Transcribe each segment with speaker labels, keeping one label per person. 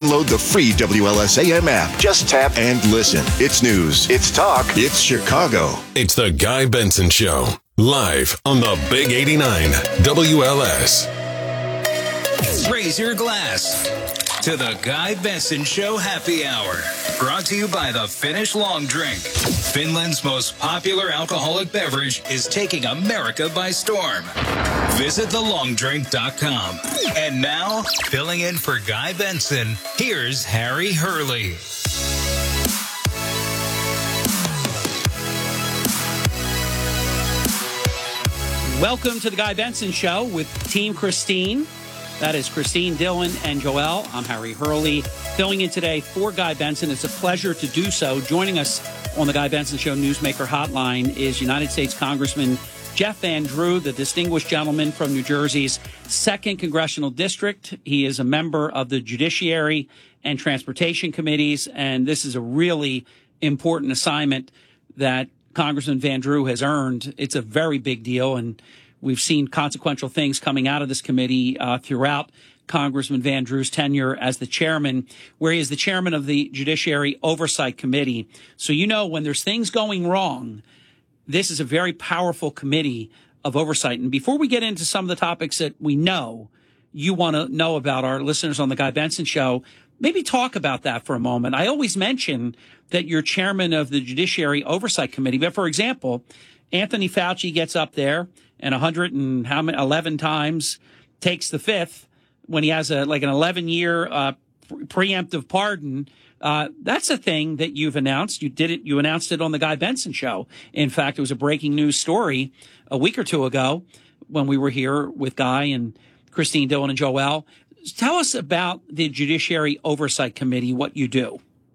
Speaker 1: Download the free WLS-AM app. Just tap and listen. It's news. It's talk. It's Chicago.
Speaker 2: It's the Guy Benson Show. Live on the Big 89 WLS.
Speaker 3: Raise your glass to the Guy Benson Show Happy Hour. Brought to you by the Finnish Long Drink. Finland's most popular alcoholic beverage is taking America by storm. Visit thelongdrink.com. And now, filling in for Guy Benson, here's Harry Hurley.
Speaker 4: Welcome to the Guy Benson Show with Team Christine. That is Christine, Dylan, and Joelle. I'm Harry Hurley, filling in today for Guy Benson. It's a pleasure to do so. Joining us on the Guy Benson Show Newsmaker Hotline is United States Congressman Jeff Van Drew, the distinguished gentleman from New Jersey's 2nd Congressional District. He is a member of the Judiciary and Transportation Committees, and this is a really important assignment that Congressman Van Drew has earned. It's a very big deal, and we've seen consequential things coming out of this committee throughout Congressman Van Drew's tenure as the chairman, where he is the chairman of the Judiciary Oversight Committee. So, you know, when there's things going wrong, this is a very powerful committee of oversight. And before we get into some of the topics that we know you want to know about, our listeners on the Guy Benson Show, maybe talk about that for a moment. I always mention that you're chairman of the Judiciary Oversight Committee. But, for example, Anthony Fauci gets up there and 111 times takes the fifth when he has an 11-year preemptive pardon. That's a thing that you've announced. You announced it on the Guy Benson Show. In fact, it was a breaking news story a week or two ago when we were here with Guy and Christine, Dylan, and Joelle. Tell us about the Judiciary Oversight Committee, what you do.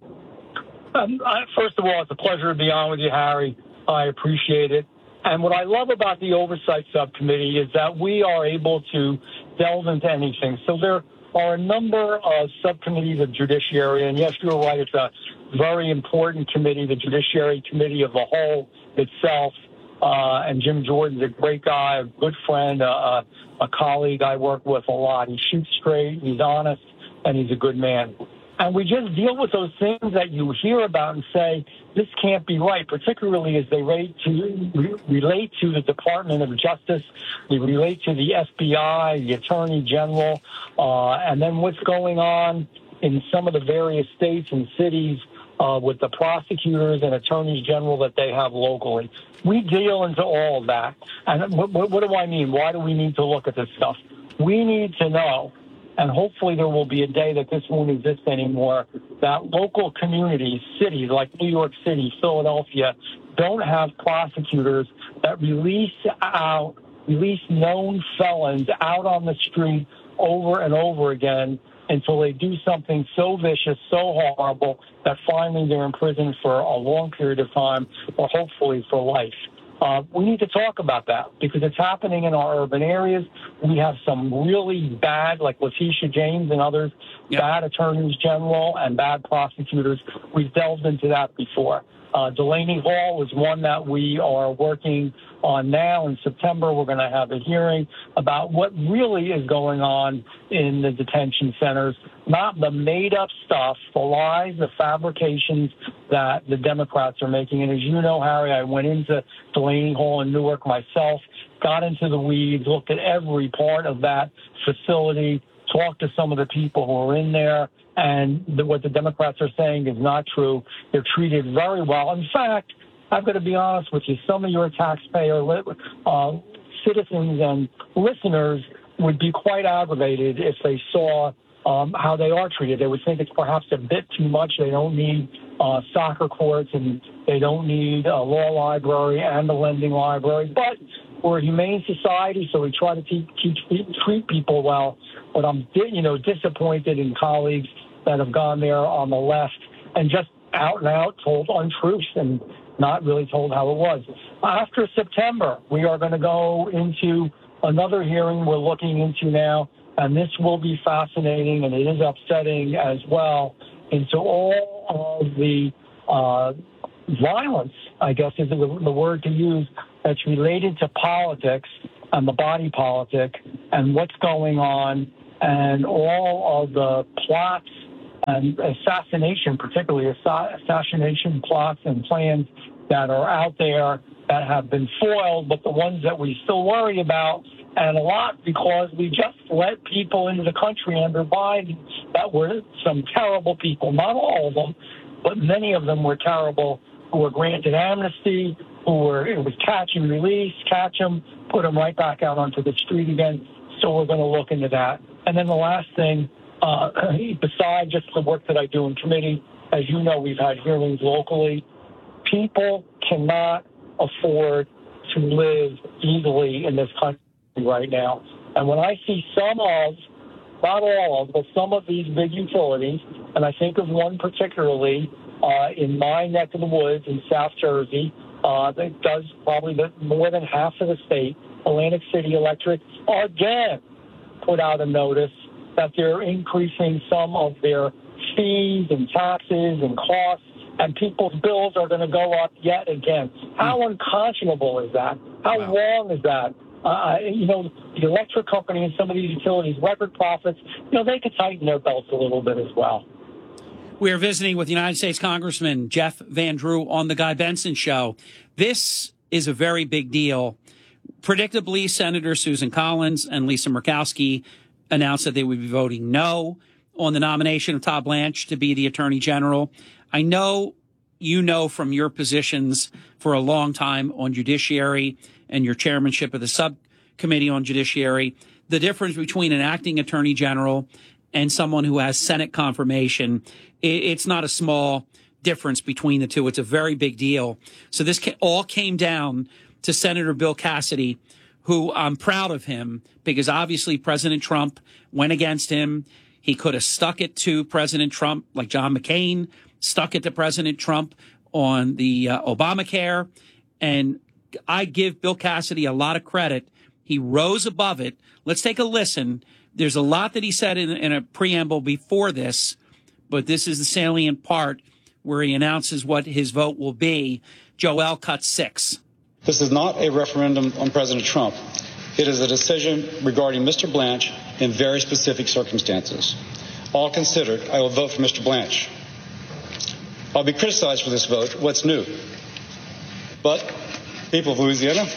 Speaker 5: First of all, it's a pleasure to be on with you, Harry. I appreciate it. And what I love about the Oversight Subcommittee is that we are able to delve into anything. So there are a number of subcommittees of judiciary, and yes, you're right, it's a very important committee, the Judiciary Committee of the whole itself. And Jim Jordan's a great guy, a good friend, a colleague I work with a lot. He shoots straight, he's honest, and he's a good man. And we just deal with those things that you hear about and say, this can't be right, particularly as they relate to the Department of Justice, they relate to the FBI, the Attorney General, and then what's going on in some of the various states and cities with the prosecutors and attorneys general that they have locally. We deal into all of that. And what do I mean? Why do we need to look at this stuff? We need to know, and hopefully there will be a day that this won't exist anymore, that local communities, cities like New York City, Philadelphia, don't have prosecutors that release known felons out on the street over and over again until they do something so vicious, so horrible, that finally they're in prison for a long period of time or hopefully for life. We need to talk about that because it's happening in our urban areas. We have some really bad, like Letitia James and others, bad attorneys general and bad prosecutors. We've delved into that before. Delaney Hall is one that we are working on now. In September, we're going to have a hearing about what really is going on in the detention centers, not the made-up stuff, the lies, the fabrications that the Democrats are making. And as you know, Harry, I went into Delaney Hall in Newark myself, got into the weeds, looked at every part of that facility, talked to some of the people who are in there, and what the Democrats are saying is not true. They're treated very well. In fact, I've got to be honest with you, some of your taxpayer citizens and listeners would be quite aggravated if they saw how they are treated. They would think it's perhaps a bit too much. They don't need soccer courts and they don't need a law library and a lending library. But we're a humane society, so we try to treat people well. But I'm disappointed in colleagues that have gone there on the left and just out and out told untruths and not really told how it was. After September, we are going to go into another hearing we're looking into now, and this will be fascinating, and it is upsetting as well, into all of the violence, I guess is the word to use, that's related to politics and the body politic and what's going on and all of the plots and assassination, particularly assassination plots and plans that are out there that have been foiled, but the ones that we still worry about, and a lot because we just let people into the country under Biden that were some terrible people, not all of them, but many of them were terrible, who were granted amnesty, it was catch and release, catch them, put them right back out onto the street again. So we're going to look into that. And then the last thing, besides just the work that I do in committee, as you know, we've had hearings locally. People cannot afford to live easily in this country right now. And when I see some of, not all of, but some of these big utilities, and I think of one particularly in my neck of the woods in South Jersey, that does probably more than half of the state, Atlantic City Electric, again put out a notice that they're increasing some of their fees and taxes and costs, and people's bills are going to go up yet again. How unconscionable is that? How wrong is that? The electric company and some of these utilities, record profits, they could tighten their belts a little bit as well.
Speaker 4: We are visiting with United States Congressman Jeff Van Drew on the Guy Benson Show. This is a very big deal. Predictably, Senator Susan Collins and Lisa Murkowski announced that they would be voting no on the nomination of Todd Blanche to be the Attorney General. I know you know from your positions for a long time on judiciary and your chairmanship of the subcommittee on judiciary, the difference between an acting Attorney General and someone who has Senate confirmation. It's not a small difference between the two. It's a very big deal. So this all came down to Senator Bill Cassidy, who I'm proud of him because obviously President Trump went against him. He could have stuck it to President Trump like John McCain stuck it to President Trump on the Obamacare. And I give Bill Cassidy a lot of credit. He rose above it. Let's take a listen. There's a lot that he said in a preamble before this, but this is the salient part where he announces what his vote will be. Joel, cut 6.
Speaker 6: This is not a referendum on President Trump. It is a decision regarding Mr. Blanche in very specific circumstances. All considered, I will vote for Mr. Blanche. I'll be criticized for this vote. What's new? But people of Louisiana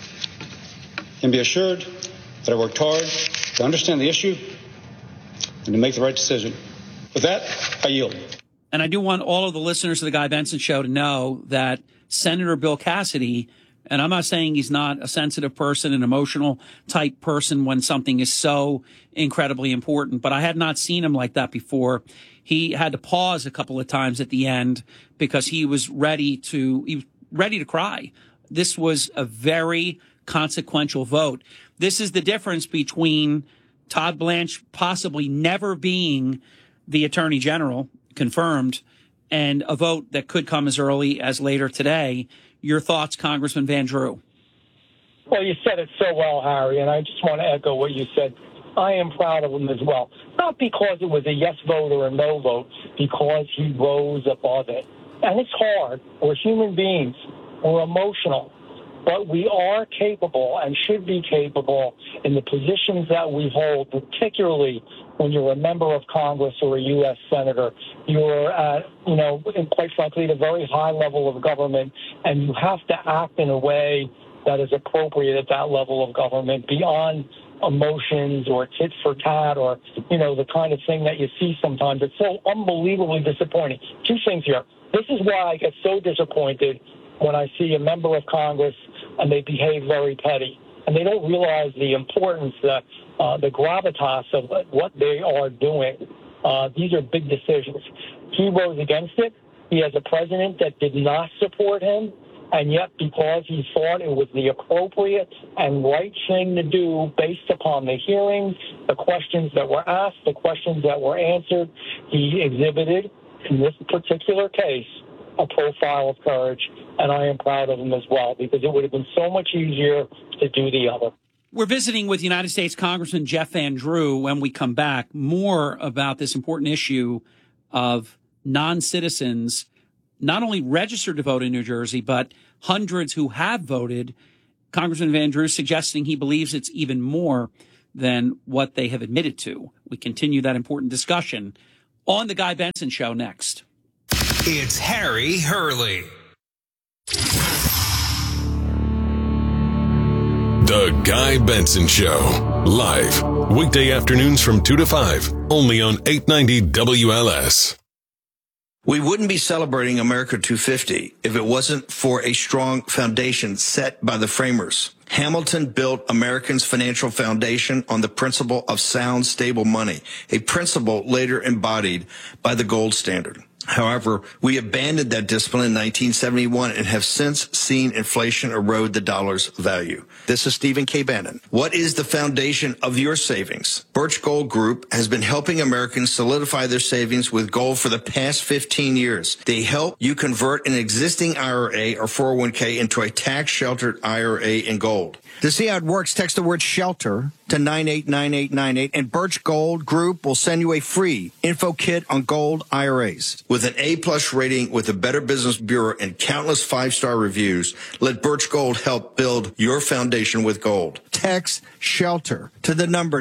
Speaker 6: can be assured that I worked hard to understand the issue and to make the right decision. With that, I yield.
Speaker 4: And I do want all of the listeners of the Guy Benson Show to know that Senator Bill Cassidy, and I'm not saying he's not a sensitive person, an emotional type person when something is so incredibly important, but I had not seen him like that before. He had to pause a couple of times at the end because he was ready to cry. This was a very consequential vote. This is the difference between Todd Blanche possibly never being the Attorney General, confirmed, and a vote that could come as early as later today. Your thoughts, Congressman Van Drew?
Speaker 5: Well, you said it so well, Harry, and I just want to echo what you said. I am proud of him as well. Not because it was a yes vote or a no vote, because he rose above it. And it's hard. We're human beings. We're emotional. But we are capable and should be capable in the positions that we hold, particularly when you're a member of Congress or a U.S. Senator. You're at, and quite frankly, at a very high level of government, and you have to act in a way that is appropriate at that level of government beyond emotions or tit for tat or, the kind of thing that you see sometimes. It's so unbelievably disappointing. Two things here. This is why I get so disappointed when I see a member of Congress and they behave very petty. And they don't realize the importance, the gravitas of what they are doing. These are big decisions. He rose against it. He has a president that did not support him. And yet, because he thought it was the appropriate and right thing to do based upon the hearings, the questions that were asked, the questions that were answered, he exhibited, in this particular case, a profile of courage. And I am proud of him as well, because it would have been so much easier to do the other.
Speaker 4: We're visiting with United States Congressman Jeff Van Drew. When we come back, more about this important issue of non-citizens not only registered to vote in New Jersey, but hundreds who have voted. Congressman Van Drew suggesting he believes it's even more than what they have admitted to. We continue that important discussion On the Guy Benson Show next.
Speaker 3: It's Harry Hurley.
Speaker 2: The Guy Benson Show. Live. Weekday afternoons from 2 to 5. Only on 890 WLS.
Speaker 7: We wouldn't be celebrating America 250 if it wasn't for a strong foundation set by the framers. Hamilton built Americans' financial foundation on the principle of sound, stable money, a principle later embodied by the gold standard. However, we abandoned that discipline in 1971 and have since seen inflation erode the dollar's value. This is Stephen K. Bannon. What is the foundation of your savings? Birch Gold Group has been helping Americans solidify their savings with gold for the past 15 years. They help you convert an existing IRA or 401k into a tax-sheltered IRA in gold. To see how it works, text the word SHELTER to 989898, and Birch Gold Group will send you a free info kit on gold IRAs. With an A-plus rating with the Better Business Bureau and countless 5-star reviews, let Birch Gold help build your foundation with gold. Text SHELTER to the number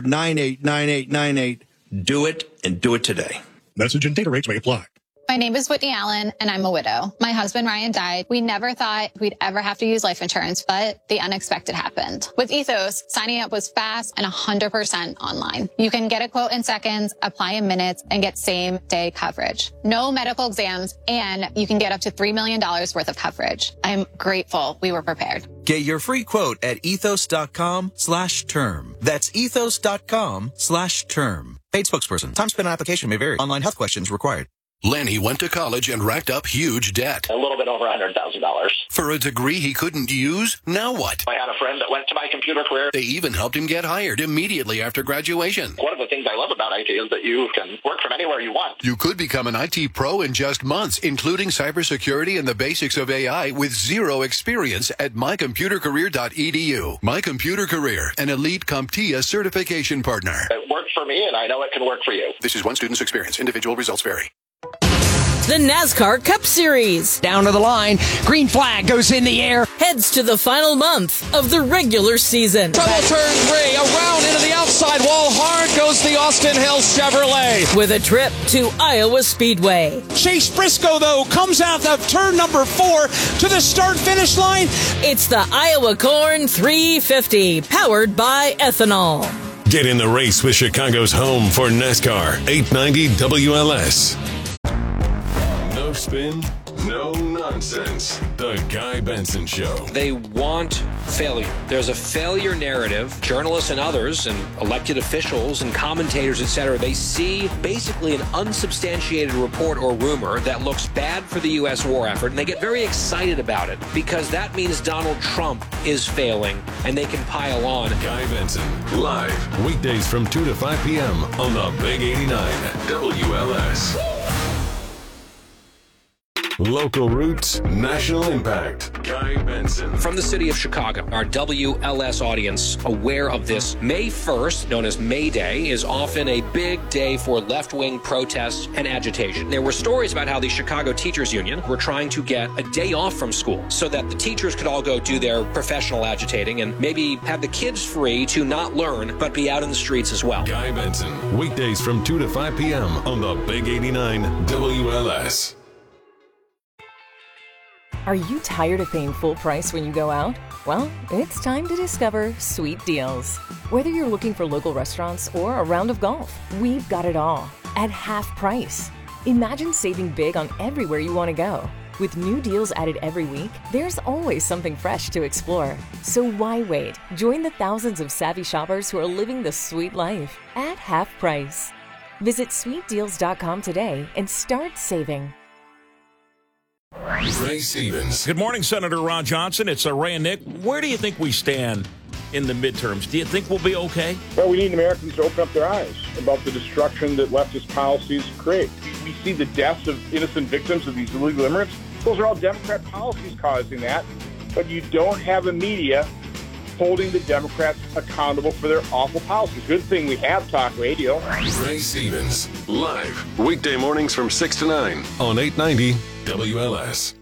Speaker 7: 989898. Do it, and do it today.
Speaker 8: Message and data rates may apply.
Speaker 9: My name is Whitney Allen, and I'm a widow. My husband, Ryan, died. We never thought we'd ever have to use life insurance, but the unexpected happened. With Ethos, signing up was fast and 100% online. You can get a quote in seconds, apply in minutes, and get same-day coverage. No medical exams, and you can get up to $3 million worth of coverage. I'm grateful we were prepared.
Speaker 10: Get your free quote at ethos.com/term. That's ethos.com/term. Paid spokesperson. Time spent on application may vary. Online health questions required.
Speaker 1: Lenny went to college and racked up huge debt.
Speaker 11: A little bit over $100,000.
Speaker 1: For a degree he couldn't use? Now what?
Speaker 11: I had a friend that went to My Computer Career.
Speaker 1: They even helped him get hired immediately after graduation.
Speaker 11: One of the things I love about IT is that you can work from anywhere you want.
Speaker 1: You could become an IT pro in just months, including cybersecurity and the basics of AI with zero experience at mycomputercareer.edu. My Computer Career, an elite CompTIA certification partner.
Speaker 11: It worked for me, and I know it can work for you.
Speaker 1: This is one student's experience. Individual results vary.
Speaker 12: The NASCAR Cup Series.
Speaker 13: Down to the line. Green flag goes in the air.
Speaker 12: Heads to the final month of the regular season.
Speaker 13: Trouble turn 3. Around into the outside wall. Hard goes the Austin Hill Chevrolet.
Speaker 12: With a trip to Iowa Speedway.
Speaker 14: Chase Briscoe, though, comes out of turn number 4 to the start-finish line.
Speaker 12: It's the Iowa Corn 350, powered by ethanol.
Speaker 2: Get in the race with Chicago's home for NASCAR, 890 WLS. No spin, no nonsense. The Guy Benson Show.
Speaker 15: They want failure. There's a failure narrative. Journalists and others and elected officials and commentators, etc., they see basically an unsubstantiated report or rumor that looks bad for the U.S. war effort, and they get very excited about it because that means Donald Trump is failing, and they can pile on.
Speaker 2: Guy Benson, live, weekdays from 2 to 5 p.m. on the Big 89 WLS. Local roots, national impact. Guy Benson.
Speaker 15: From the city of Chicago, our WLS audience aware of this. May 1st, known as May Day, is often a big day for left-wing protests and agitation. There were stories about how the Chicago Teachers Union were trying to get a day off from school so that the teachers could all go do their professional agitating and maybe have the kids free to not learn but be out in the streets as well.
Speaker 2: Guy Benson, weekdays from 2 to 5 p.m. on the Big 89 WLS.
Speaker 16: Are you tired of paying full price when you go out? Well, it's time to discover Sweet Deals. Whether you're looking for local restaurants or a round of golf, we've got it all at half price. Imagine saving big on everywhere you want to go. With new deals added every week, there's always something fresh to explore. So why wait? Join the thousands of savvy shoppers who are living the sweet life at half price. Visit sweetdeals.com today and start saving.
Speaker 2: Ray Stevens.
Speaker 14: Good morning, Senator Ron Johnson. It's Ray and Nick. Where do you think we stand in the midterms? Do you think we'll be okay?
Speaker 17: Well, we need Americans to open up their eyes about the destruction that leftist policies create. We see the deaths of innocent victims of these illegal immigrants. Those are all Democrat policies causing that. But you don't have a media holding the Democrats accountable for their awful policies. Good thing we have talk radio.
Speaker 2: Ray Stevens, live, weekday mornings from 6 to 9 on 890 WLS.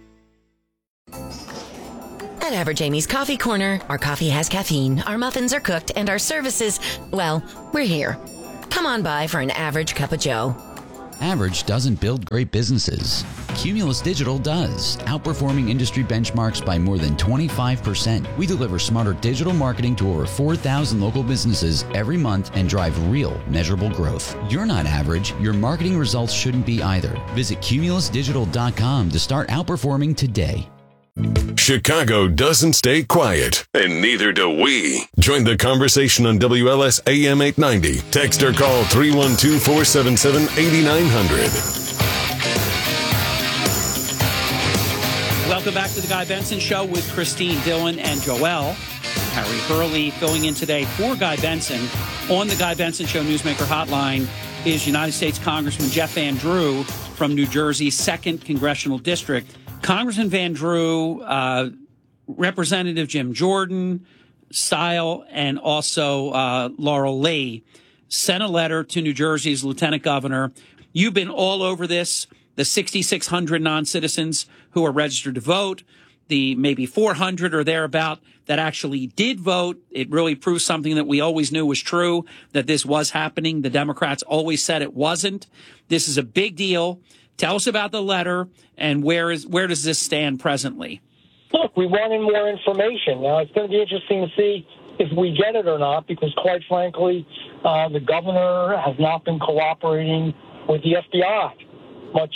Speaker 18: At Average Amy's Coffee Corner, our coffee has caffeine, our muffins are cooked, and our services, well, we're here. Come on by for an average cup of joe.
Speaker 8: Average doesn't build great businesses. Cumulus Digital does, outperforming industry benchmarks by more than 25%. We deliver smarter digital marketing to over 4,000 local businesses every month and drive real, measurable growth. You're not average. Your marketing results shouldn't be either. Visit cumulusdigital.com to start outperforming today.
Speaker 2: Chicago doesn't stay quiet, and neither do we. Join the conversation on WLS AM 890. Text or call 312-477-8900.
Speaker 4: Welcome back to the Guy Benson Show with Christine Dillon and Joelle. Harry Hurley filling in today for Guy Benson. On the Guy Benson Show Newsmaker Hotline is United States Congressman Jeff Van Drew from New Jersey's 2nd Congressional District. Congressman Van Drew, Representative Jim Jordan, Style, and also Laurel Lee sent a letter to New Jersey's Lieutenant Governor. You've been all over this, the 6,600 non-citizens who are registered to vote, the maybe 400 or thereabout that actually did vote. It really proves something that we always knew was true, that this was happening. The Democrats always said it wasn't. This is a big deal. Tell us about the letter and where does this stand presently?
Speaker 5: Look, we wanted more information. Now, it's going to be interesting to see if we get it or not, because quite frankly, the governor has not been cooperating with the FBI. Much,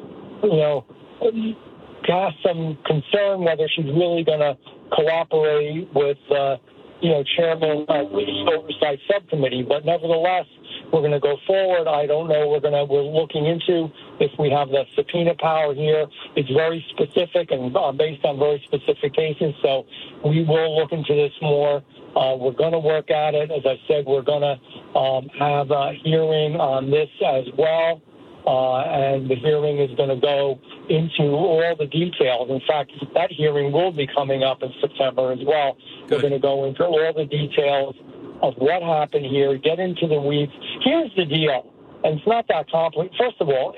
Speaker 5: cast some concern whether she's really going to cooperate with, chairman of the Oversight Subcommittee. But nevertheless, we're going to go forward. I don't know. We're looking into if we have the subpoena power here. It's very specific and based on very specific cases. So we will look into this more. We're going to work at it. As I said, we're going to have a hearing on this as well. And the hearing is going to go into all the details. In fact, that hearing will be coming up in September as well. Good. We're going to go into all the details of what happened here, get into the weeds. Here's the deal, and it's not that complicated. First of all,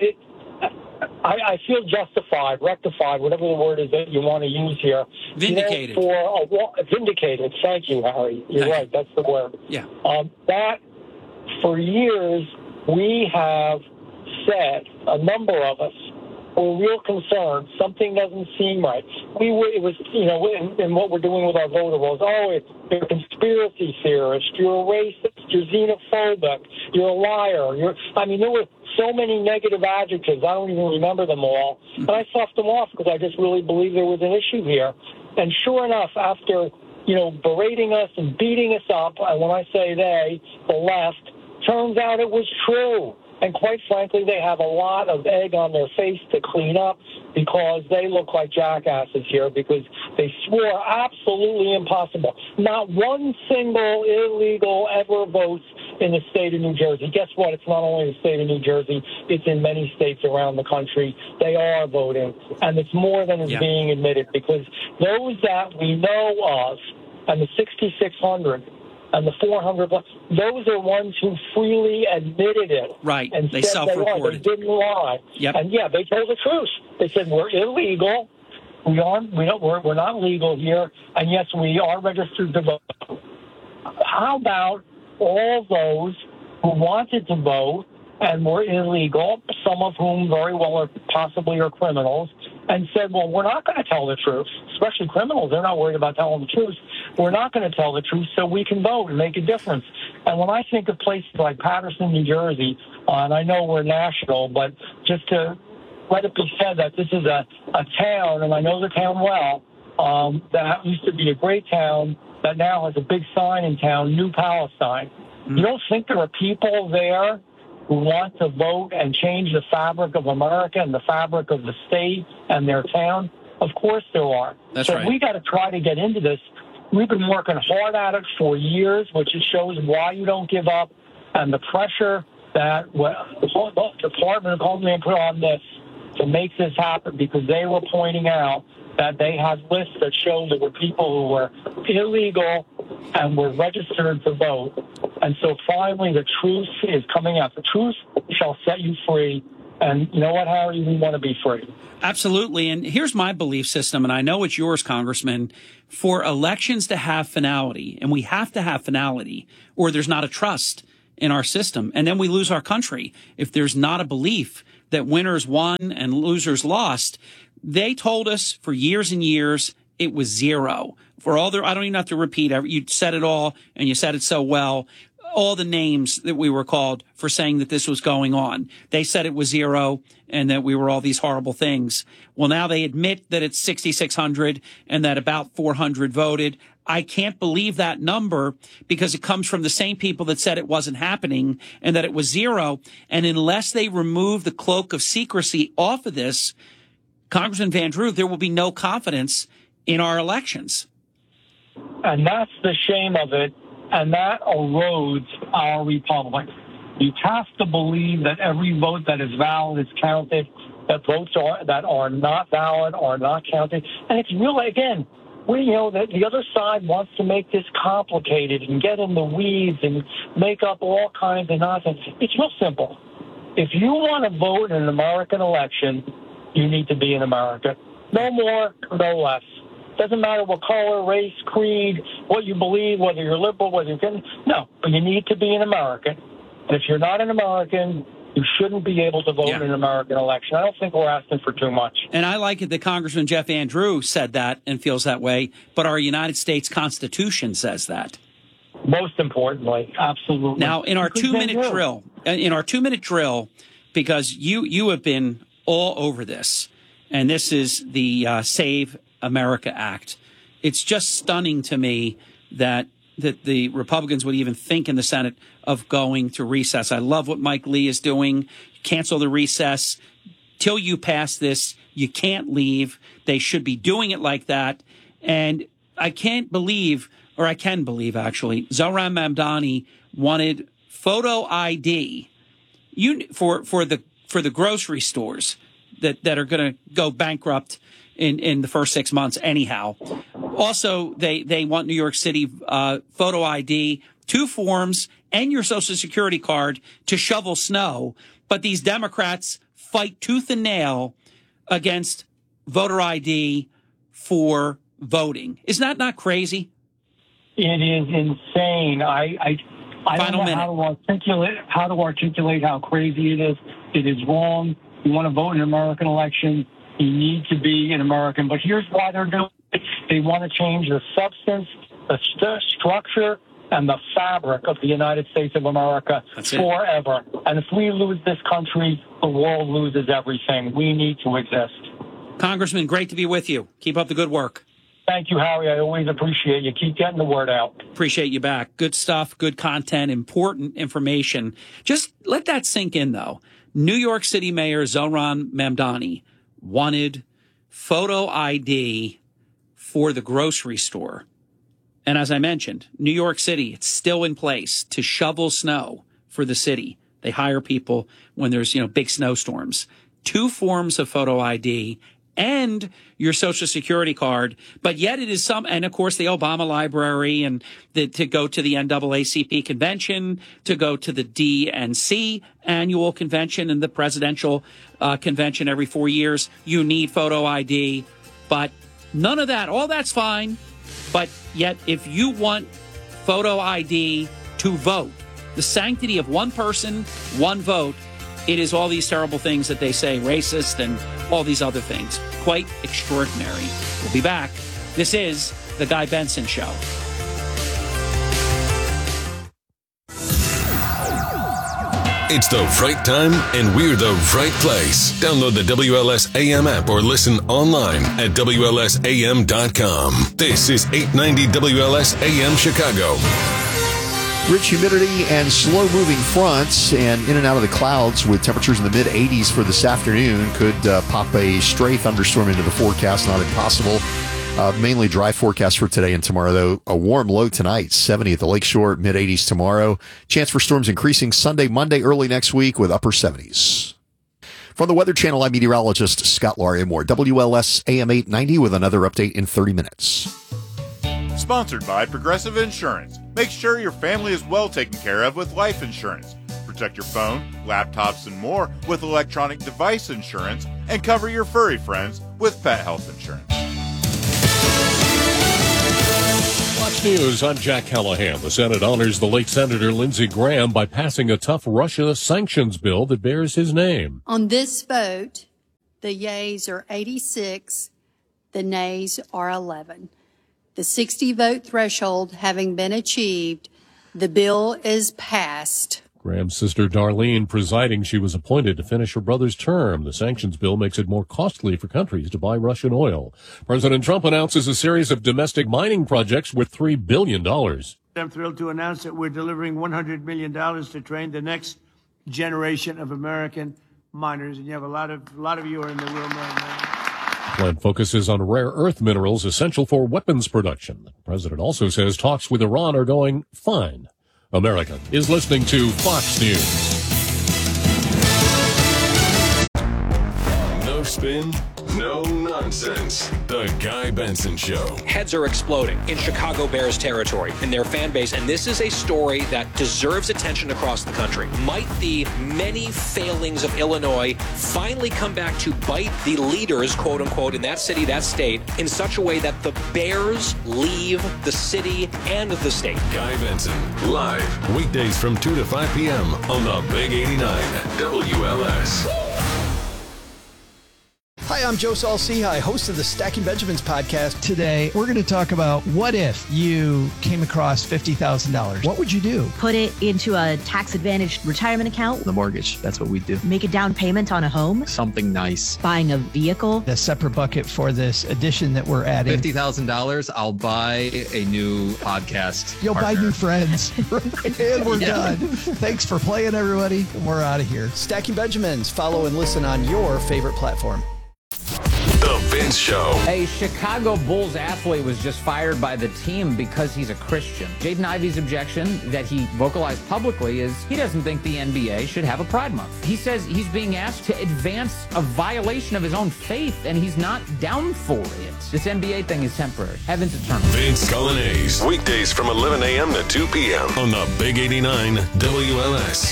Speaker 5: I feel justified, rectified, whatever the word is that you want to use here.
Speaker 4: Vindicated.
Speaker 5: Vindicated. Thank you, Harry. You're right. That's the word.
Speaker 4: Yeah.
Speaker 5: That, for years, we have said, a number of us, were real concerned. Something doesn't seem right. It was, in what we're doing with our voter rolls. You're a conspiracy theorist. You're a racist. You're xenophobic. You're a liar. There were so many negative adjectives. I don't even remember them all. But I sloughed them off because I just really believe there was an issue here. And sure enough, after, berating us and beating us up, and when I say they, the left, turns out it was true. And quite frankly, they have a lot of egg on their face to clean up because they look like jackasses here because they swore absolutely impossible. Not one single illegal ever votes in the state of New Jersey. Guess what? It's not only the state of New Jersey. It's in many states around the country. They are voting. And it's more than is being admitted because those that we know of, and the 6,600, and the 400, those are ones who freely admitted it.
Speaker 4: Right.
Speaker 5: And
Speaker 4: they
Speaker 5: said
Speaker 4: self-reported.
Speaker 5: They didn't lie.
Speaker 4: Yep.
Speaker 5: And they told the truth. They said, we're illegal. We're not legal here. And yes, we are registered to vote. How about all those who wanted to vote and were illegal, some of whom very well are possibly are criminals, and said, well, we're not going to tell the truth, especially criminals. They're not worried about telling the truth. We're not going to tell the truth so we can vote and make a difference. And when I think of places like Paterson, New Jersey, and I know we're national, but just to let it be said that this is a town, and I know the town well, that used to be a great town that now has a big sign in town, New Palestine. You don't think there are people there who want to vote and change the fabric of America and the fabric of the state and their town? Of course there are.
Speaker 4: That's right.
Speaker 5: We got to try to get into this. We've been working hard at it for years, which just shows why you don't give up and the pressure that the Department of Homeland put on this to make this happen, because they were pointing out that they had lists that showed there were people who were illegal and were registered to vote. And so finally the truth is coming out. The truth shall set you free. And you know what, Harry? We want to be free.
Speaker 4: Absolutely. And here's my belief system, and I know it's yours, Congressman. For elections to have finality, and we have to have finality, or there's not a trust in our system. And then we lose our country if there's not a belief that winners won and losers lost. They told us for years and years it was zero. For all I don't even have to repeat. You said it all, and you said it so well. All the names that we were called for saying that this was going on. They said it was zero and that we were all these horrible things. Well, now they admit that it's 6,600 and that about 400 voted. I can't believe that number because it comes from the same people that said it wasn't happening and that it was zero. And unless they remove the cloak of secrecy off of this, Congressman Van Drew, there will be no confidence in our elections.
Speaker 5: And that's the shame of it. And that erodes our republic. You have to believe that every vote that is valid is counted, that votes that are not valid are not counted. And it's really, again, we know that the other side wants to make this complicated and get in the weeds and make up all kinds of nonsense. It's real simple. If you want to vote in an American election, you need to be in America. No more, no less. Doesn't matter what color, race, creed, what you believe, whether you're liberal, whether you're... No, but you need to be an American. And if you're not an American, you shouldn't be able to vote in an American election. I don't think we're asking for too much.
Speaker 4: And I like it that Congressman Jeff Van Drew said that and feels that way, but our United States Constitution says that.
Speaker 5: Most importantly, absolutely.
Speaker 4: Now, in our 2-minute drill, because you have been all over this, and this is the Save America Act. It's just stunning to me that the Republicans would even think in the Senate of going to recess. I love what Mike Lee is doing. Cancel the recess. Till you pass this, you can't leave. They should be doing it like that. And I can believe actually, Zohran Mamdani wanted photo ID for the grocery stores that are going to go bankrupt in the first 6 months anyhow. Also, they want New York City photo ID, 2 forms, and your Social Security card to shovel snow. But these Democrats fight tooth and nail against voter ID for voting. Isn't that not crazy?
Speaker 5: It is insane. I don't know how to articulate how crazy it is. It is wrong. You want to vote in an American election, you need to be an American. But here's why they're doing it. They want to change the substance, the structure, and the fabric of the United States of America forever. And if we lose this country, the world loses everything. We need to exist.
Speaker 4: Congressman, great to be with you. Keep up the good work.
Speaker 5: Thank you, Harry. I always appreciate you. Keep getting the word out.
Speaker 4: Appreciate you back. Good stuff, good content, important information. Just let that sink in, though. New York City Mayor Zohran Mamdani wanted photo ID for the grocery store. And as I mentioned, New York City, it's still in place to shovel snow for the city. They hire people when there's, big snowstorms. 2 forms of photo ID and your Social Security card. But yet it is and of course, the Obama Library and to go to the NAACP convention, to go to the DNC annual convention and the presidential convention every 4 years. You need photo ID, but none of that. All that's fine. But yet, if you want photo ID to vote, the sanctity of one person, one vote, it is all these terrible things that they say, racist and all these other things. Quite extraordinary. We'll be back. This is The Guy Benson Show.
Speaker 2: It's the right time, and we're the right place. Download the WLS AM app or listen online at WLSAM.com. This is 890 WLS AM Chicago.
Speaker 19: Rich humidity and slow-moving fronts and in and out of the clouds with temperatures in the mid-80s for this afternoon. Could pop a stray thunderstorm into the forecast, not impossible. Mainly dry forecast for today and tomorrow, though. A warm low tonight, 70 at the Lakeshore, mid-80s tomorrow. Chance for storms increasing Sunday, Monday, early next week with upper 70s. From the Weather Channel, I'm meteorologist Scott Larimore. WLS AM 890 with another update in 30 minutes.
Speaker 20: Sponsored by Progressive Insurance. Make sure your family is well taken care of with life insurance. Protect your phone, laptops, and more with electronic device insurance, and cover your furry friends with pet health insurance.
Speaker 21: Fox News, I'm Jack Callahan. The Senate honors the late Senator Lindsey Graham by passing a tough Russia sanctions bill that bears his name.
Speaker 22: On this vote, the yeas are 86, the nays are 11. The 60-vote threshold having been achieved, the bill is passed.
Speaker 21: Graham's sister Darlene presiding. She was appointed to finish her brother's term. The sanctions bill makes it more costly for countries to buy Russian oil. President Trump announces a series of domestic mining projects worth $3 billion.
Speaker 23: I'm thrilled to announce that we're delivering $100 million to train the next generation of American miners. And you have a lot of you are in the room right now.
Speaker 21: The plan focuses on rare earth minerals essential for weapons production. The president also says talks with Iran are going fine. America is listening to Fox News.
Speaker 2: No spin, no nonsense. The Guy Benson Show.
Speaker 15: Heads are exploding in Chicago Bears territory in their fan base, and this is a story that deserves attention across the country. Might the many failings of Illinois finally come back to bite the leaders, quote unquote, in that city, that state, in such a way that the Bears leave the city and the state?
Speaker 2: Guy Benson, live, weekdays from 2 to 5 p.m. on the Big 89 WLS.
Speaker 24: Hi, I'm Joe Saul-Sehy, host of the Stacking Benjamins podcast.
Speaker 25: Today, we're going to talk about what if you came across $50,000. What would you do?
Speaker 26: Put it into a tax-advantaged retirement account.
Speaker 25: The mortgage, that's what we do.
Speaker 26: Make a down payment on a home.
Speaker 25: Something nice.
Speaker 26: Buying a vehicle.
Speaker 25: A separate bucket for this addition that we're adding.
Speaker 27: $50,000, I'll buy a new podcast
Speaker 25: You'll
Speaker 27: partner.
Speaker 25: buy new friends. And we're done. Thanks for playing, everybody. We're out of here.
Speaker 24: Stacking Benjamins. Follow and listen on your favorite platform.
Speaker 2: The Vince Show.
Speaker 28: A Chicago Bulls athlete was just fired by the team because he's a Christian. Jaden Ivey's objection that he vocalized publicly is he doesn't think the NBA should have a Pride Month. He says he's being asked to advance a violation of his own faith, and he's not down for it. This NBA thing is temporary. Heaven's eternal.
Speaker 2: Vince Colonnese. Weekdays from 11 a.m. to 2 p.m. on the Big 89 WLS.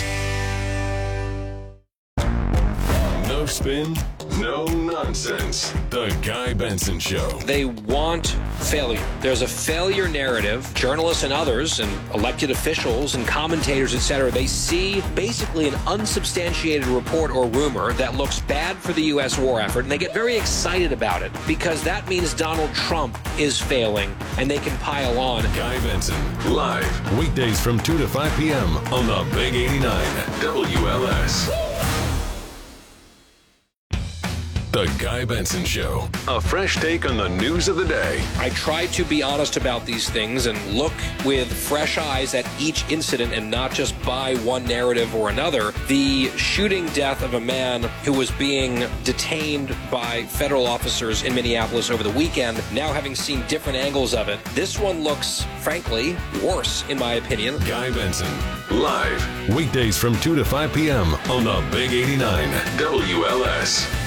Speaker 2: No spin, no nonsense. The Guy Benson Show.
Speaker 15: They want failure. There's a failure narrative. Journalists and others and elected officials and commentators, etc., they see basically an unsubstantiated report or rumor that looks bad for the U.S. war effort, and they get very excited about it because that means Donald Trump is failing and they can pile on.
Speaker 2: Guy Benson, live, weekdays from 2 to 5 p.m. on the Big 89 WLS. The Guy Benson Show. A fresh take on the news of the day.
Speaker 15: I try to be honest about these things and look with fresh eyes at each incident and not just buy one narrative or another. The shooting death of a man who was being detained by federal officers in Minneapolis over the weekend, now having seen different angles of it, this one looks, frankly, worse, in my opinion.
Speaker 2: Guy Benson, live, weekdays from 2 to 5 p.m. on the Big 89 WLS.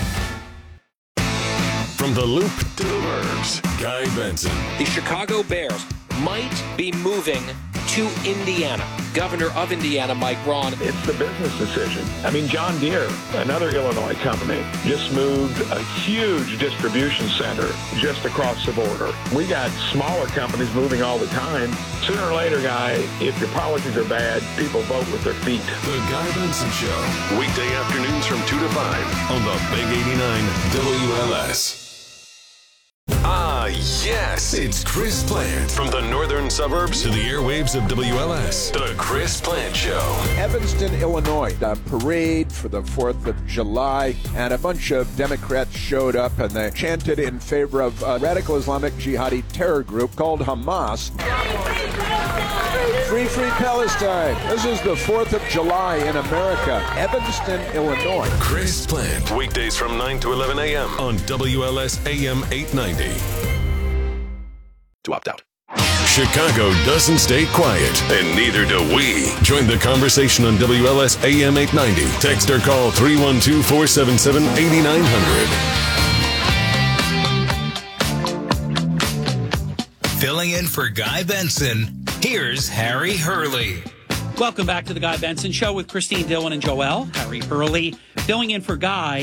Speaker 2: From the Loop to the Burbs, Guy Benson.
Speaker 15: The Chicago Bears might be moving to Indiana. Governor of Indiana, Mike Braun.
Speaker 29: It's the business decision. I mean, John Deere, another Illinois company, just moved a huge distribution center just across the border. We got smaller companies moving all the time. Sooner or later, Guy, if your policies are bad, people vote with their feet.
Speaker 2: The Guy Benson Show. Weekday afternoons from 2 to 5 on the Big 89 WLS. Ah, yes, it's Chris Plant. From the northern suburbs to the airwaves of WLS, the Chris Plant Show.
Speaker 30: Evanston, Illinois, a parade for the 4th of July, and a bunch of Democrats showed up and they chanted in favor of a radical Islamic jihadi terror group called Hamas. Free, free Palestine. This is the 4th of July in America, Evanston, Illinois.
Speaker 2: Chris Plant, weekdays from 9 to 11 a.m. on WLS AM 890.
Speaker 30: To opt out.
Speaker 2: Chicago doesn't stay quiet, and neither do we. Join the conversation on WLS AM 890. Text or call 312-477-8900.
Speaker 3: Filling in for Guy Benson, here's Harry Hurley.
Speaker 4: Welcome back to the Guy Benson Show with Christine Dillon and Joel. Harry Hurley filling in for Guy.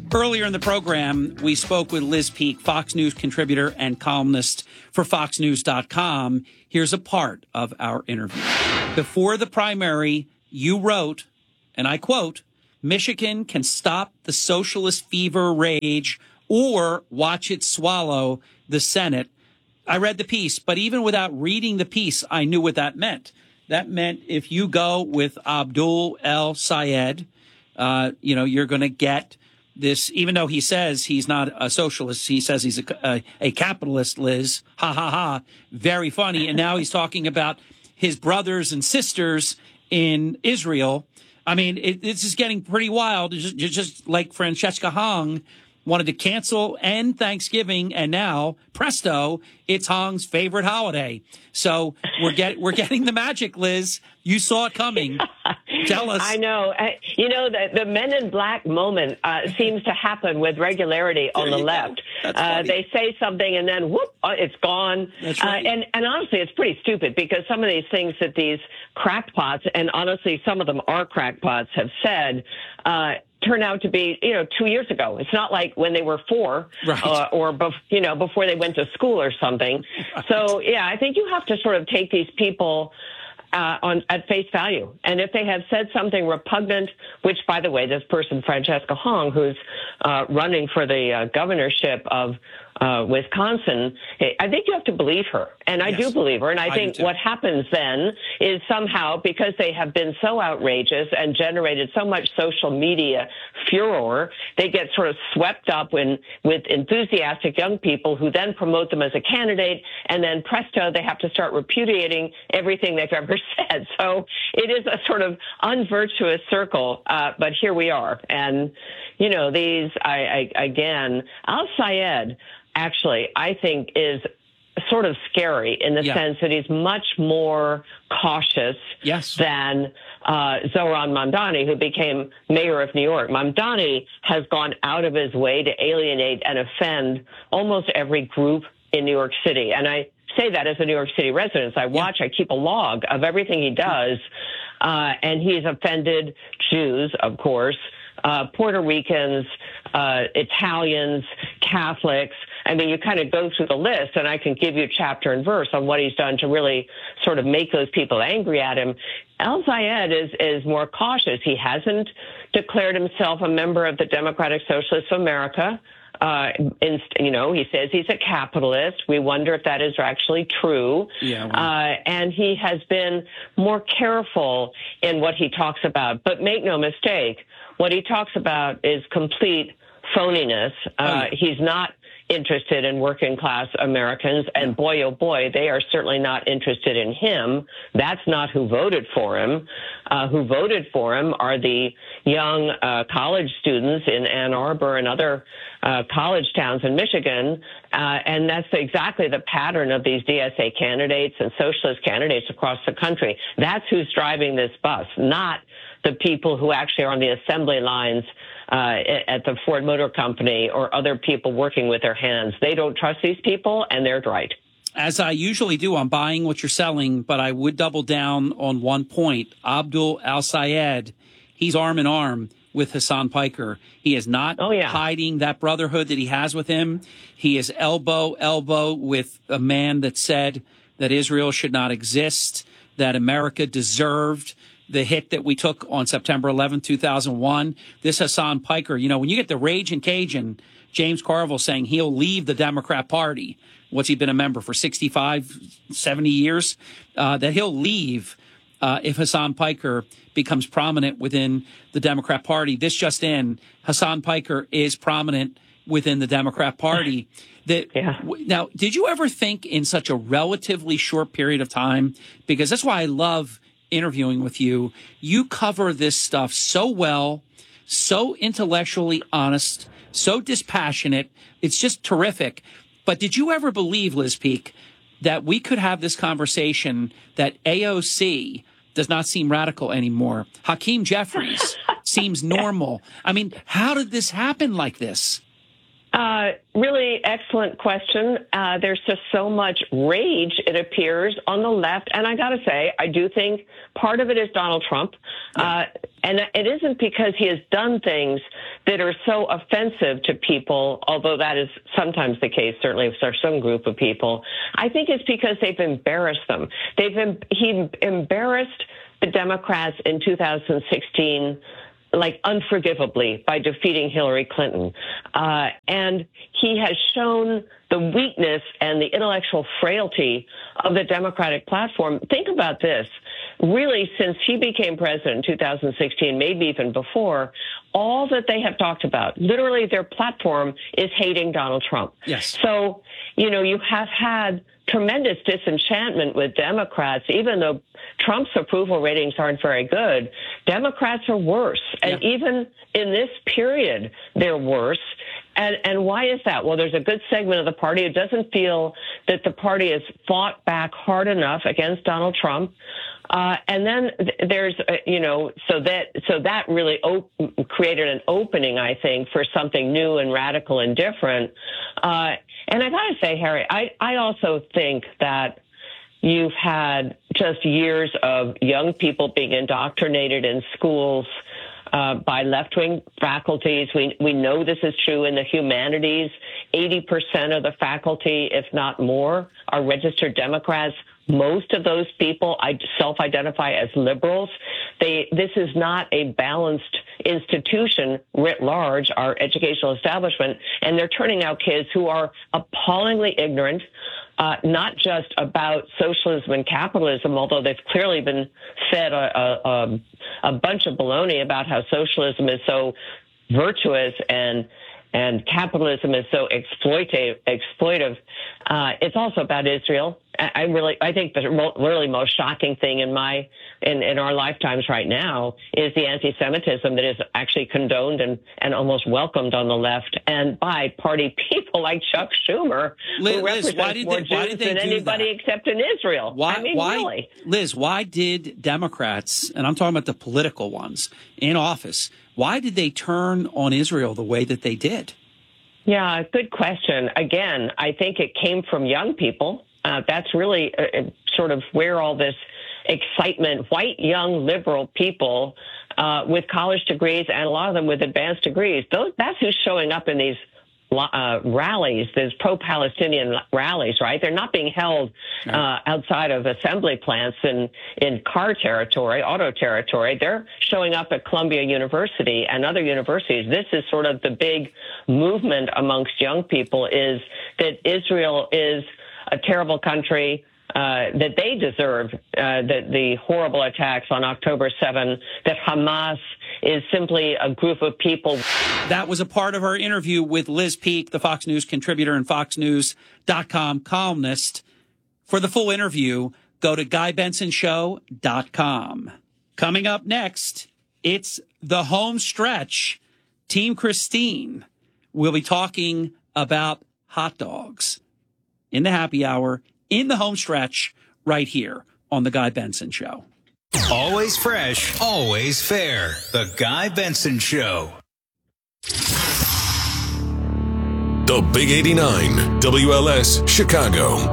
Speaker 4: Earlier in the program, we spoke with Liz Peek, Fox News contributor and columnist for FoxNews.com. Here's a part of our interview. Before the primary, you wrote, and I quote, "Michigan can stop the socialist fever rage or watch it swallow the Senate." I read the piece, but even without reading the piece, I knew what that meant. That meant if you go with Abdul El-Sayed, you're going to get this, even though he says he's not a socialist, he says he's a capitalist, Liz. Ha, ha, ha. Very funny. And now he's talking about his brothers and sisters in Israel. I mean, it's just getting pretty wild. Just like Francesca Hong wanted to cancel end Thanksgiving, and now, presto, it's Hong's favorite holiday. So we're getting the magic, Liz. You saw it coming. Tell us.
Speaker 1: I know. The Men in Black moment seems to happen with regularity on the left. They say something and then, whoop, it's gone.
Speaker 4: That's right.
Speaker 1: And honestly, it's pretty stupid because some of these things that these crackpots, and honestly, some of them are crackpots, have said, turn out to be, 2 years ago. It's not like when they were 4
Speaker 4: right.
Speaker 1: or before they went to school or something. Right. So, yeah, I think you have to sort of take these people at face value. And if they have said something repugnant, which, by the way, this person, Francesca Hong, who's running for the governorship of Wisconsin, I think you have to believe her. And I do believe her. And I think what happens then is somehow, because they have been so outrageous and generated so much social media furor, they get sort of swept up with enthusiastic young people who then promote them as a candidate. And then presto, they have to start repudiating everything they've ever said. So it is a sort of unvirtuous circle. But here we are. And, again, Al-Sayed, actually, I think is sort of scary in the sense that he's much more cautious than Zohran Mamdani, who became mayor of New York. Mamdani has gone out of his way to alienate and offend almost every group in New York City. And I say that as a New York City resident. I keep a log of everything he does. And he's offended Jews, of course, Puerto Ricans, Italians, Catholics. I mean, you kind of go through the list, and I can give you chapter and verse on what he's done to really sort of make those people angry at him. Al-Sayed is more cautious. He hasn't declared himself a member of the Democratic Socialists of America. He says he's a capitalist. We wonder if that is actually true. And he has been more careful in what he talks about. But make no mistake, what he talks about is complete phoniness. He's not interested in working class Americans, and boy, oh boy, they are certainly not interested in him. That's not who voted for him. Who voted for him are the young college students in Ann Arbor and other college towns in Michigan, and that's exactly the pattern of these DSA candidates and socialist candidates across the country. That's who's driving this bus, not the people who actually are on the assembly lines at the Ford Motor Company or other people working with their hands. They don't trust these people, and they're right.
Speaker 4: As I usually do, I'm buying what you're selling, but I would double down on one point. Abdul Al-Sayed, he's arm in arm with Hassan Piker. He is not hiding that brotherhood that he has with him. He is elbow with a man that said that Israel should not exist, that America deserved the hit that we took on September 11, 2001. This Hassan Piker, when you get the Ragin' Cajun, James Carville saying he'll leave the Democrat Party, what's he been a member for, 65, 70 years, that he'll leave if Hassan Piker becomes prominent within the Democrat Party. This just in, Hassan Piker is prominent within the Democrat Party. Now, did you ever think in such a relatively short period of time, because that's why I love interviewing with you, you cover this stuff so well, so intellectually honest, so dispassionate. It's just terrific. But did you ever believe, Liz Peek, that we could have this conversation that AOC does not seem radical anymore? Hakeem Jeffries seems normal. I mean, how did this happen like this?
Speaker 1: Really excellent question. There's just so much rage, it appears, on the left. And I got to say, I do think part of it is Donald Trump. And it isn't because he has done things that are so offensive to people, although that is sometimes the case, certainly for some group of people. I think it's because they've embarrassed them. He embarrassed the Democrats in 2016 like unforgivably by defeating Hillary Clinton. And he has shown the weakness and the intellectual frailty of the Democratic platform. Think about this. Really, since he became president in 2016, maybe even before, all that they have talked about, literally their platform is hating Donald Trump.
Speaker 4: Yes.
Speaker 1: So, you have had tremendous disenchantment with Democrats, even though Trump's approval ratings aren't very good. Democrats are worse. And even in this period, they're worse. And why is that? Well, there's a good segment of the party who doesn't feel that the party has fought back hard enough against Donald Trump. And then there's, so that really created an opening, I think, for something new and radical and different. And I got to say, Harry, I also think that you've had just years of young people being indoctrinated in schools by left-wing faculties. We know this is true in the humanities. 80% of the faculty, if not more, are registered Democrats. Most of those people self-identify as liberals. This is not a balanced institution writ large, our educational establishment, and they're turning out kids who are appallingly ignorant, not just about socialism and capitalism, although they've clearly been fed a bunch of baloney about how socialism is so virtuous and capitalism is so exploitive. It's also about Israel. I think the really most shocking thing in our lifetimes right now is the anti-Semitism that is actually condoned and almost welcomed on the left and by party people like Chuck Schumer, who represents more Jews than anybody except in Israel. Really.
Speaker 4: Liz, why did Democrats, and I'm talking about the political ones in office, why did they turn on Israel the way that they did?
Speaker 1: Yeah, good question. Again, I think it came from young people. That's really sort of where all this excitement, white, young, liberal people with college degrees and a lot of them with advanced degrees, that's who's showing up in these rallies, these pro-Palestinian rallies, right? They're not being held outside of assembly plants in car territory, auto territory. They're showing up at Columbia University and other universities. This is sort of the big movement amongst young people, is that Israel is a terrible country, that they deserve the horrible attacks on October 7, that Hamas is simply a group of people.
Speaker 4: That was a part of our interview with Liz Peek, the Fox News contributor and FoxNews.com columnist. For the full interview, go to GuyBensonShow.com. Coming up next, it's the home stretch. Team Christine will be talking about hot dogs in the happy hour, in the home stretch, right here on The Guy Benson Show.
Speaker 3: Always fresh, always fair. The Guy Benson Show.
Speaker 2: The Big 89, WLS, Chicago.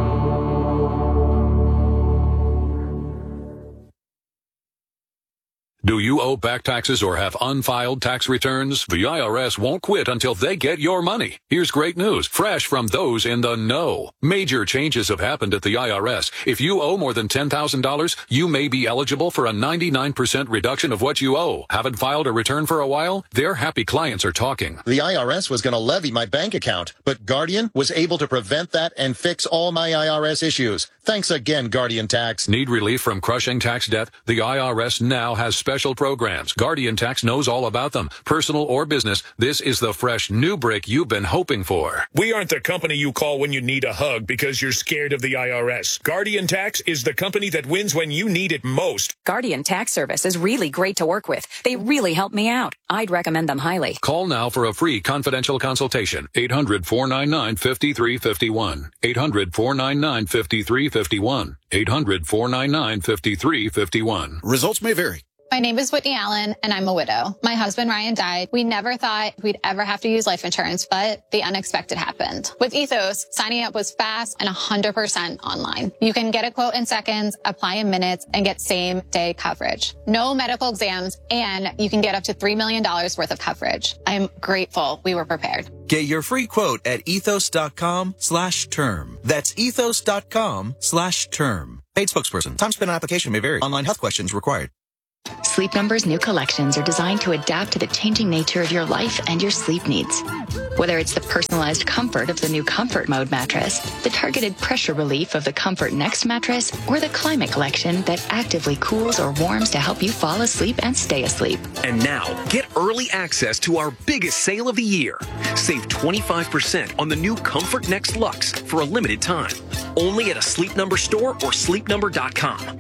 Speaker 6: Do you owe back taxes or have unfiled tax returns? The IRS won't quit until they get your money. Here's great news, fresh from those in the know. Major changes have happened at the IRS. If you owe more than $10,000, you may be eligible for a 99% reduction of what you owe. Haven't filed a return for a while? Their happy clients are talking.
Speaker 7: The IRS was going to levy my bank account, but Guardian was able to prevent that and fix all my IRS issues. Thanks again, Guardian Tax.
Speaker 6: Need relief from crushing tax debt? The IRS now has special programs. Guardian Tax knows all about them. Personal or business, this is the fresh new brick you've been hoping for.
Speaker 9: We aren't the company you call when you need a hug because you're scared of the IRS. Guardian Tax is the company that wins when you need it most.
Speaker 10: Guardian Tax Service is really great to work with. They really help me out. I'd recommend them highly.
Speaker 6: Call now for a free confidential consultation. 800-499-5351. 800-499-5351. 800-499-5351.
Speaker 11: Results may vary.
Speaker 5: My name is Whitney Allen, and I'm a widow. My husband, Ryan, died. We never thought we'd ever have to use life insurance, but the unexpected happened. With Ethos, signing up was fast and 100% online. You can get a quote in seconds, apply in minutes, and get same-day coverage. No medical exams, and you can get up to $3 million worth of coverage. I'm grateful we were prepared.
Speaker 8: Get your free quote at ethos.com/term. That's ethos.com/term. Paid spokesperson. Time spent on application may vary. Online health questions required.
Speaker 11: Sleep Number's new collections are designed to adapt to the changing nature of your life and your sleep needs. Whether it's the personalized comfort of the new Comfort Mode mattress, the targeted pressure relief of the Comfort Next mattress, or the Climate Collection that actively cools or warms to help you fall asleep and stay asleep.
Speaker 12: And now, get early access to our biggest sale of the year. Save 25% on the new Comfort Next Luxe for a limited time. Only at a Sleep Number store or sleepnumber.com.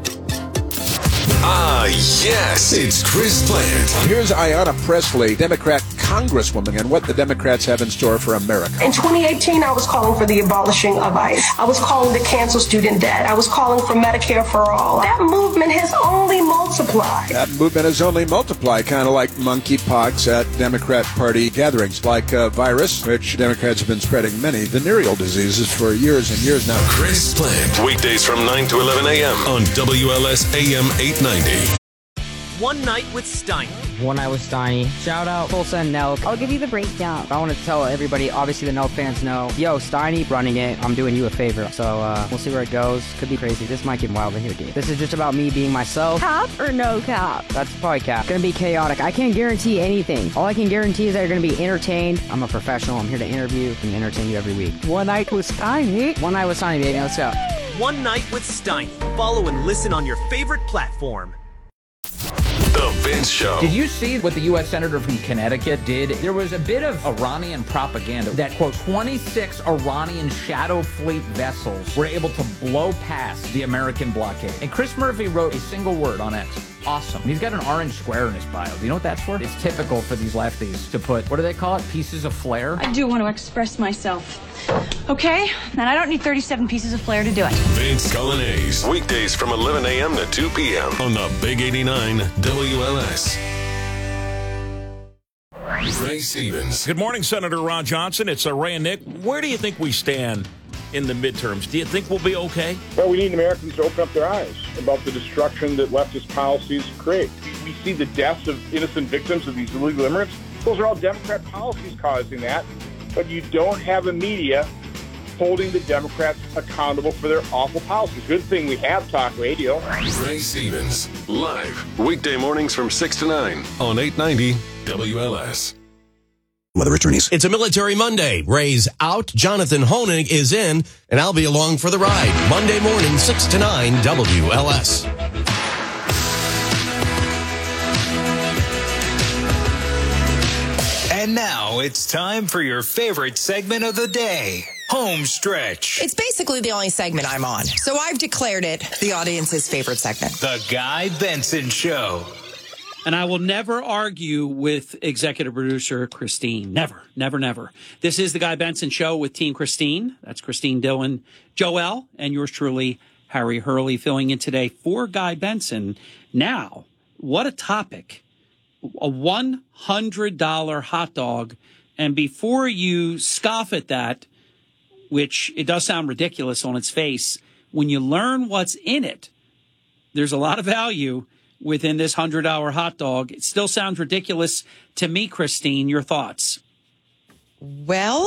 Speaker 2: Ah, yes, it's Chris Plant.
Speaker 30: Here's Ayanna Pressley, Democrat Congresswoman, and what the Democrats have in store for America.
Speaker 13: In 2018, I was calling for the abolishing of ICE. I was calling to cancel student debt. I was calling for Medicare for all. That movement has only multiplied.
Speaker 30: That movement has only multiplied, kind of like monkeypox at Democrat Party gatherings, like a virus, which Democrats have been spreading many venereal diseases for years and years now.
Speaker 2: Chris Plant, weekdays from 9 to 11 a.m. on WLS AM 890.
Speaker 14: One Night with Steiny.
Speaker 16: One Night with Steiny. Shout out Tulsa and Nelk.
Speaker 17: I'll give you the breakdown.
Speaker 16: I want to tell everybody, obviously the Nelk fans know, yo, Steiny running it. I'm doing you a favor. So we'll see where it goes. Could be crazy. This might get wild in here, dude. This is just about me being myself.
Speaker 17: Cap or no cap?
Speaker 16: That's probably cap. It's going to be chaotic. I can't guarantee anything. All I can guarantee is that you're going to be entertained. I'm a professional. I'm here to interview and entertain you every week.
Speaker 17: One Night with Steiny.
Speaker 16: One Night with Steiny, baby. Let's go.
Speaker 14: One Night with Steiny. Follow and listen on your favorite platform.
Speaker 2: The Vince Show.
Speaker 28: Did you see what the U.S. Senator from Connecticut did? There was a bit of Iranian propaganda that, quote, 26 Iranian shadow fleet vessels were able to blow past the American blockade. And Chris Murphy wrote a single word on X. Awesome. And he's got an orange square in his bio. Do you know what that's for? It's typical for these lefties to put, what do they call it? Pieces of flair?
Speaker 18: I do want to express myself. Okay? And I don't need 37 pieces of flair to do it.
Speaker 2: Vince Colonnese. Weekdays from 11 a.m. to 2 p.m. on the Big 89 WLS. Ray Stevens.
Speaker 9: Good morning, Senator Ron Johnson. It's Ray and Nick. Where do you think we stand in the midterms? Do you think we'll be okay?
Speaker 29: Well, we need Americans to open up their eyes about the destruction that leftist policies create. We see the deaths of innocent victims of these illegal immigrants. Those are all Democrat policies causing that. But you don't have a media holding the Democrats accountable for their awful policies. Good thing we have talk radio.
Speaker 2: Ray Stevens, live, weekday mornings from 6 to 9 on 890 WLS.
Speaker 19: Mother attorneys. It's a Military Monday. Ray's out, Jonathan Hoenig is in, and I'll be along for the ride. Monday morning, 6 to 9, WLS.
Speaker 3: And now it's time for your favorite segment of the day, Home Stretch.
Speaker 31: It's basically the only segment I'm on, so I've declared it the audience's favorite segment.
Speaker 3: The Guy Benson Show.
Speaker 4: And I will never argue with executive producer Christine. Never, never, never. This is the Guy Benson Show with Team Christine. That's Christine Dillon, Joelle, and yours truly, Harry Hurley, filling in today for Guy Benson. Now, what a topic. A $100 hot dog. And before you scoff at that, which it does sound ridiculous on its face, when you learn what's in it, there's a lot of value within this $100 hot dog. It still sounds ridiculous to me, Christine. Your thoughts?
Speaker 31: Well,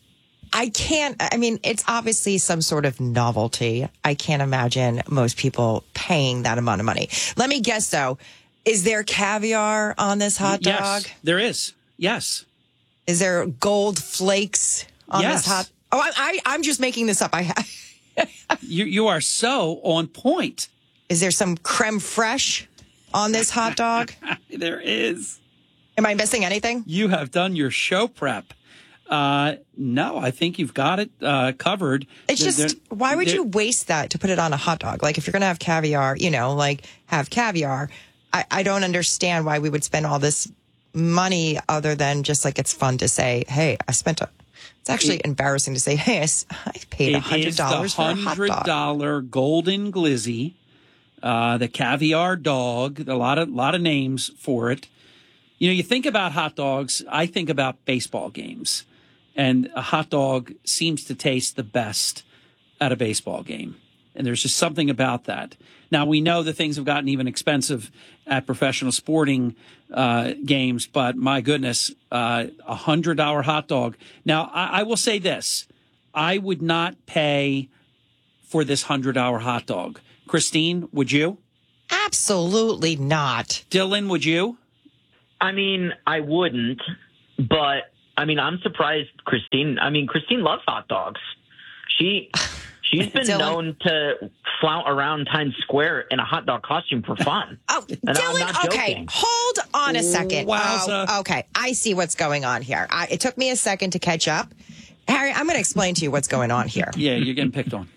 Speaker 31: it's obviously some sort of novelty. I can't imagine most people paying that amount of money. Let me guess, though. Is there caviar on this hot dog?
Speaker 4: Yes, there is. Yes.
Speaker 31: Is there gold flakes on this hot? Oh, I'm just making this up.
Speaker 4: You are so on point.
Speaker 31: Is there some creme fraiche on this hot dog?
Speaker 4: There is.
Speaker 31: Am I missing anything?
Speaker 4: You have done your show prep. No, I think you've got it covered.
Speaker 31: It's just, why would you waste that to put it on a hot dog? Like, if you're going to have caviar, have caviar. I don't understand why we would spend all this money other than just like it's fun to say, hey, I spent it's actually embarrassing to say, hey, I paid $100 for a hot dog.
Speaker 4: $100 golden glizzy the caviar dog, a lot of names for it. You know, you think about hot dogs, I think about baseball games. And a hot dog seems to taste the best at a baseball game. And there's just something about that. Now, we know that things have gotten even expensive at professional sporting games, but my goodness, $100 hot dog. Now, I will say this. I would not pay for this $100 hot dog. Christine, would you?
Speaker 31: Absolutely not.
Speaker 4: Dylan, would you?
Speaker 1: I mean, I wouldn't, but I mean, I'm surprised Christine loves hot dogs. She's been known to flout around Times Square in a hot dog costume for fun.
Speaker 31: Oh,
Speaker 1: and
Speaker 31: Dylan,
Speaker 1: I'm not
Speaker 31: okay,
Speaker 1: joking.
Speaker 31: hold on a second.
Speaker 4: Wowza.
Speaker 31: Oh, okay, I see what's going on here. It took me a second to catch up. Harry, I'm going to explain to you what's going on here.
Speaker 4: Yeah, you're getting picked on.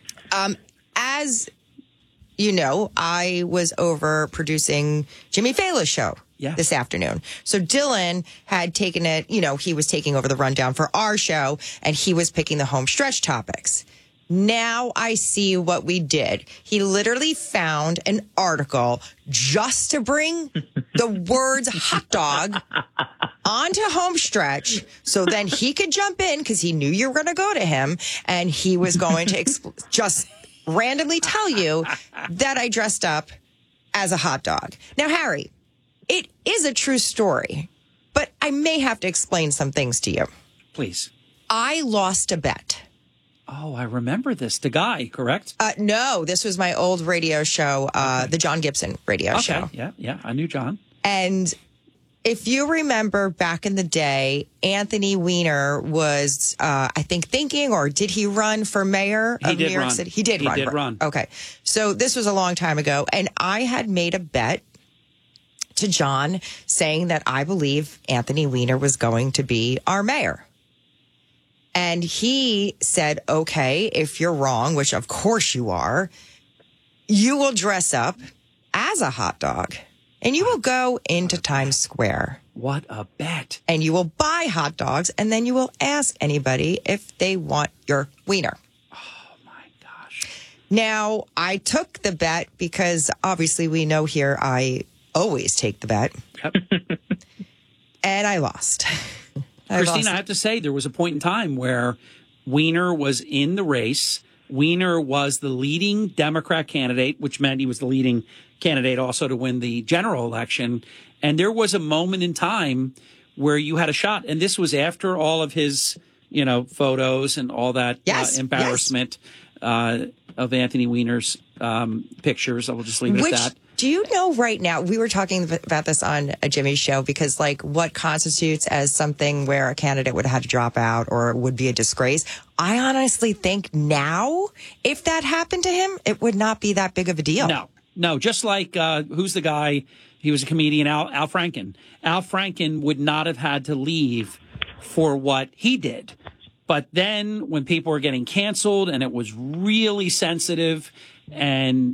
Speaker 31: As you know, I was over producing Jimmy Fallon's show this afternoon. So Dylan had taken it, he was taking over the rundown for our show, and he was picking the home stretch topics. Now I see what we did. He literally found an article just to bring the words hot dog onto home stretch so then he could jump in because he knew you were going to go to him and he was going to just randomly tell you that I dressed up as a hot dog. Now, Harry, it is a true story, but I may have to explain some things to you.
Speaker 4: Please.
Speaker 31: I lost a bet.
Speaker 4: Oh, I remember this. The guy, correct?
Speaker 31: No, this was my old radio show, the John Gibson radio show.
Speaker 4: Yeah, I knew John.
Speaker 31: And if you remember back in the day, Anthony Weiner was, I think, thinking, or did he run for mayor of New York City? He did run. Okay. So this was a long time ago. And I had made a bet to John saying that I believe Anthony Weiner was going to be our mayor. And he said, okay, if you're wrong, which of course you are, you will dress up as a hot dog and you will go into Times Square.
Speaker 4: What a bet.
Speaker 31: And you will buy hot dogs and then you will ask anybody if they want your wiener.
Speaker 4: Oh, my gosh.
Speaker 31: Now, I took the bet because obviously we know here I always take the bet.
Speaker 4: Yep.
Speaker 31: And I lost.
Speaker 4: Christina, I have to say, there was a point in time where Weiner was in the race. Weiner was the leading Democrat candidate, which meant he was the leading candidate also to win the general election. And there was a moment in time where you had a shot. And this was after all of his, photos and all that embarrassment of Anthony Weiner's pictures. I will just leave it at that.
Speaker 31: Do you know right now, we were talking about this on a Jimmy show, because what constitutes as something where a candidate would have had to drop out or would be a disgrace? I honestly think now, if that happened to him, it would not be that big of a deal.
Speaker 4: No, just like, who's the guy? He was a comedian, Al Franken. Al Franken would not have had to leave for what he did. But then when people were getting canceled and it was really sensitive and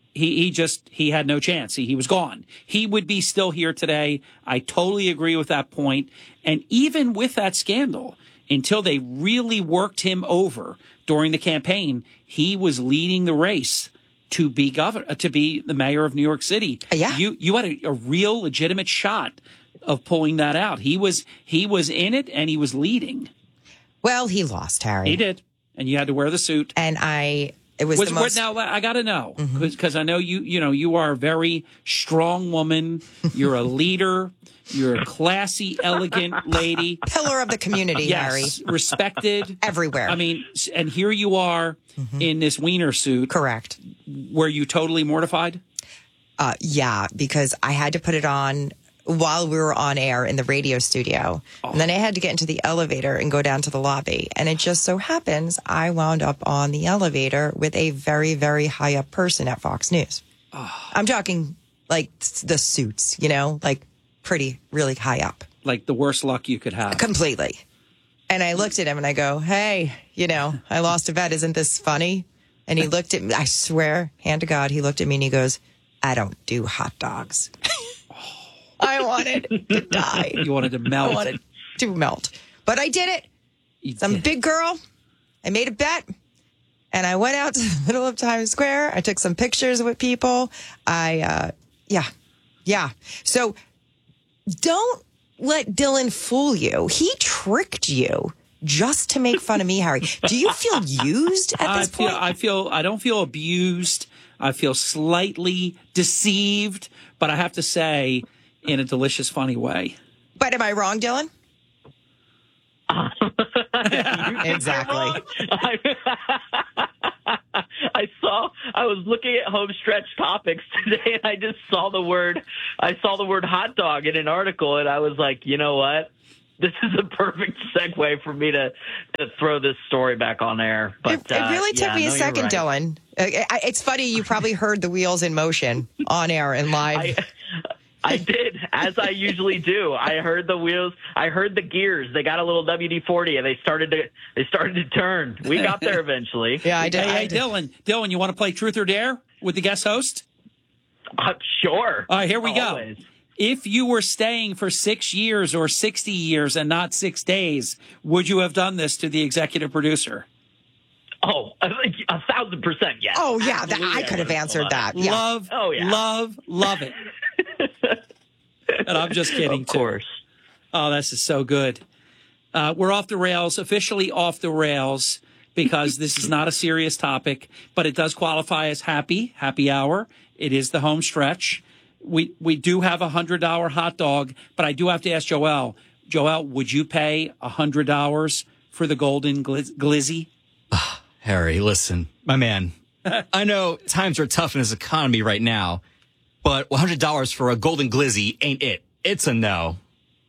Speaker 4: he had no chance. He was gone. He would be still here today. I totally agree with that point. And even with that scandal, until they really worked him over during the campaign, he was leading the race to be to be the mayor of New York City.
Speaker 31: Yeah.
Speaker 4: You had a real legitimate shot of pulling that out. He was in it and he was leading.
Speaker 31: Well, he lost, Harry.
Speaker 4: He did. And you had to wear the suit.
Speaker 31: And it was the most...
Speaker 4: Now, I got to know, because I know you are a very strong woman. You're a leader. You're a classy, elegant lady.
Speaker 31: Pillar of the community, Harry.
Speaker 4: Yes, respected.
Speaker 31: Everywhere.
Speaker 4: I mean, and here you are in this Weiner suit.
Speaker 31: Correct.
Speaker 4: Were you totally mortified?
Speaker 31: Yeah, because I had to put it on while we were on air in the radio studio. Oh. And then I had to get into the elevator and go down to the lobby. And it just so happens I wound up on the elevator with a very, very high up person at Fox News. Oh. I'm talking the suits, pretty, really high up.
Speaker 4: Like the worst luck you could have.
Speaker 31: Completely. And I looked at him and I go, hey, I lost a bet. Isn't this funny? And he looked at me. I swear, hand to God, he looked at me and he goes, I don't do hot dogs. I wanted to die.
Speaker 4: You wanted to melt.
Speaker 31: I wanted to melt. But I did it. I'm a big girl. I made a bet. And I went out to the middle of Times Square. I took some pictures with people. Yeah. So don't let Dylan fool you. He tricked you just to make fun of me, Harry. Do you feel used at this point?
Speaker 4: I don't feel abused. I feel slightly deceived, but I have to say, in a delicious, funny way.
Speaker 31: But am I wrong, Dylan? Exactly.
Speaker 1: I was looking at home stretch topics today, and I just saw the word hot dog in an article, and I was like, you know what? This is a perfect segue for me to throw this story back on air. But
Speaker 31: it really took me a second, right. Dylan. It's funny. You probably heard the wheels in motion on air and live.
Speaker 1: I did, as I usually do. I heard the wheels. I heard the gears. They got a little WD-40, and they started to turn. We got there eventually.
Speaker 31: Yeah, I did.
Speaker 4: Hey, Dylan, you want to play Truth or Dare with the guest host?
Speaker 1: Sure.
Speaker 4: All right, here we
Speaker 1: Always.
Speaker 4: go. If you were staying for 6 years or 60 years and not 6 days, would you have done this to the executive producer?
Speaker 1: Oh, 1,000%, yes.
Speaker 31: Oh, yeah, I could have answered that. Yeah.
Speaker 4: Love it. And I'm just kidding,
Speaker 1: of course.
Speaker 4: Too. Oh, this is so good. We're off the rails, officially off the rails, because this is not a serious topic, but it does qualify as happy hour. It is the home stretch. We do have a $100 hot dog, but I do have to ask Joel. Joel, would you pay $100 for the golden glizzy?
Speaker 7: Harry, listen, my man. I know times are tough in this economy right now, but $100 for a golden glizzy ain't it. It's a no.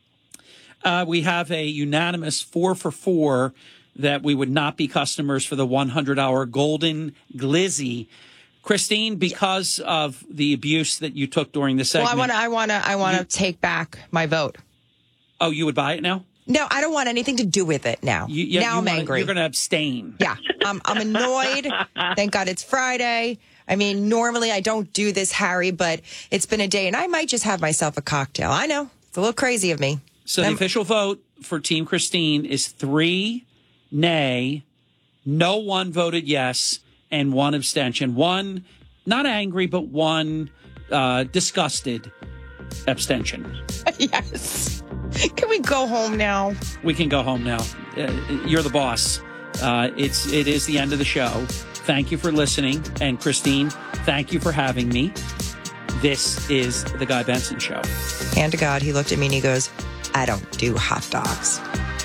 Speaker 4: We have a unanimous 4 for 4 that we would not be customers for the $100 golden glizzy. Christine, because of the abuse that you took during the segment.
Speaker 31: Well, I want to take back my vote.
Speaker 4: Oh, you would buy it now?
Speaker 31: No, I don't want anything to do with it now. Now I'm angry.
Speaker 4: You're going to abstain.
Speaker 31: Yeah, I'm annoyed. Thank God it's Friday. I mean, normally I don't do this, Harry, but it's been a day, and I might just have myself a cocktail. I know. It's a little crazy of me.
Speaker 4: So the official vote for Team Christine is 3 nay, no one voted yes, and 1 abstention. 1 not angry, but 1 disgusted abstention.
Speaker 31: Yes. Can we go home now?
Speaker 4: We can go home now. You're the boss. It is the end of the show. Thank you for listening. And Christine, thank you for having me. This is The Guy Benson Show.
Speaker 31: Hand to God, he looked at me and he goes, I don't do hot dogs.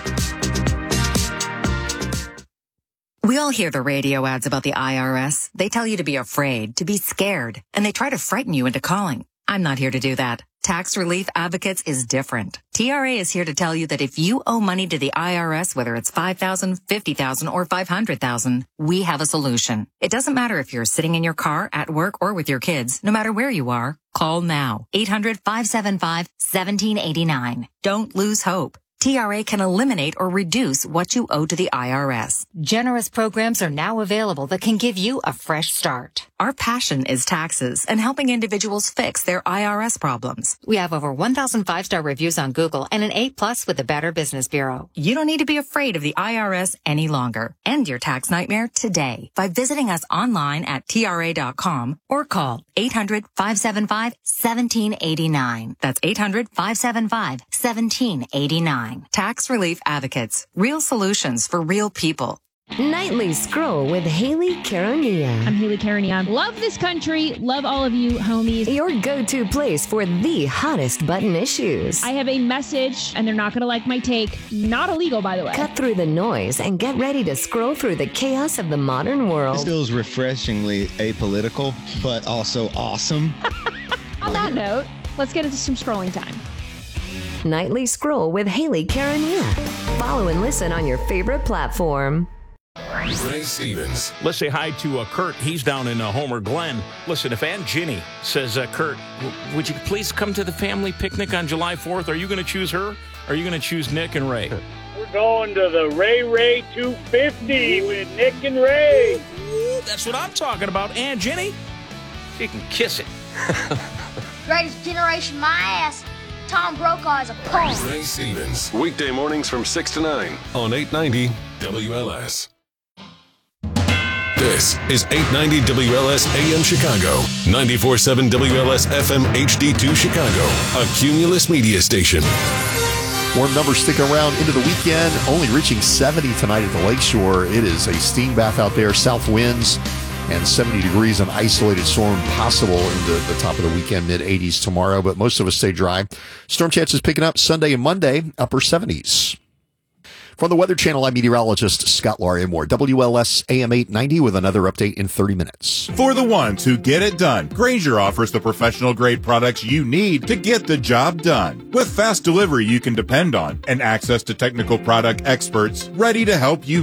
Speaker 10: We all hear the radio ads about the IRS. They tell you to be afraid, to be scared, and they try to frighten you into calling. I'm not here to do that. Tax Relief Advocates is different. TRA is here to tell you that if you owe money to the IRS, whether it's $5,000, $50,000, or $500,000, we have a solution. It doesn't matter if you're sitting in your car, at work, or with your kids. No matter where you are, call now. 800-575-1789. Don't lose hope. TRA can eliminate or reduce what you owe to the IRS. Generous programs are now available that can give you a fresh start. Our passion is taxes and helping individuals fix their IRS problems. We have over 1,000 5-star reviews on Google and an A+ with the Better Business Bureau. You don't need to be afraid of the IRS any longer. End your tax nightmare today by visiting us online at TRA.com or call 800-575-1789. That's 800-575-1789. Tax Relief Advocates. Real solutions for real people.
Speaker 15: Nightly Scroll with Haley Karania.
Speaker 20: I'm Haley Karania. Love this country. Love all of you, homies.
Speaker 15: Your go-to place for the hottest button issues.
Speaker 20: I have a message, and they're not going to like my take. Not illegal, by the way.
Speaker 15: Cut through the noise and get ready to scroll through the chaos of the modern world.
Speaker 21: This feels refreshingly apolitical, but also awesome.
Speaker 20: On that note, let's get into some scrolling time.
Speaker 15: Nightly Scroll with Haley Karania. Follow and listen on your favorite platform.
Speaker 2: Ray Stevens.
Speaker 9: Let's say hi to Kurt. He's down in Homer Glen. Listen, if Aunt Ginny says, Kurt, would you please come to the family picnic on July 4th? Are you going to choose her? Or are you going to choose Nick and Ray?
Speaker 22: We're going to the Ray 250 with Nick and Ray.
Speaker 9: That's what I'm talking about. Aunt Ginny, she can kiss it.
Speaker 23: Greatest generation, my ass. Tom Brokaw is a punk.
Speaker 2: Ray Stevens. Weekday mornings from 6 to 9 on 890 WLS. This is 890 WLS AM Chicago, 94.7 WLS FM HD2 Chicago, a Cumulus media station.
Speaker 5: Warm numbers sticking around into the weekend, only reaching 70 tonight at the Lakeshore. It is a steam bath out there, south winds, and 70 degrees, an isolated storm possible into the top of the weekend, mid-80s tomorrow, but most of us stay dry. Storm chances picking up Sunday and Monday, upper 70s. From the Weather Channel, I'm meteorologist Scott Larimore. WLS AM 890 with another update in 30 minutes.
Speaker 6: For the ones who get it done, Grainger offers the professional-grade products you need to get the job done. With fast delivery you can depend on and access to technical product experts ready to help you